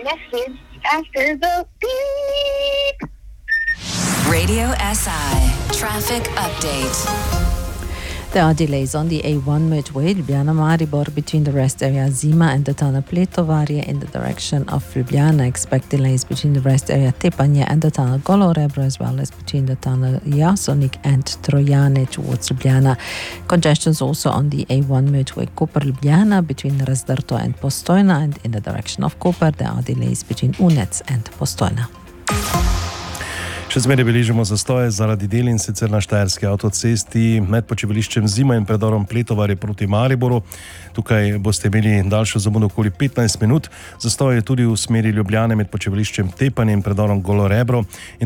message after the beep. Radio SI Traffic Update. There are delays on the A1 motorway, Ljubljana-Maribor, between the rest area Zima and the tunnel Pletovarje in the direction of Ljubljana. Expect delays between the rest area Tepanje and the tunnel Golorebro, as well as between the tunnel Jasonik and Trojane towards Ljubljana. Congestions also on the A1 motorway Koper-Ljubljana between Razdrto and Postojna, and in the direction of Koper there are delays between Unec and Postojna. Še zmeraj beležimo zastoje zaradi del, in sicer na Štajerski avtocesti med počivališčem Zima in predorom Pletovarje proti Mariboru. Tukaj boste imeli daljšo zamudo okoli 15 minut. Zastoj je tudi v smeri Ljubljane med počivališčem Tepanje in predorom Golorebro.